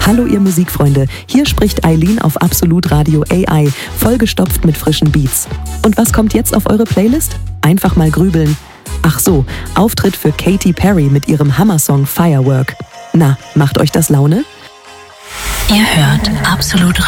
Hallo ihr Musikfreunde, hier spricht Eileen auf Absolut Radio AI, vollgestopft mit frischen Beats. Und was kommt jetzt auf eure Playlist? Einfach mal grübeln. Ach so, Auftritt für Katy Perry mit ihrem Hammersong Firework. Na, macht euch das Laune? Ihr hört Absolut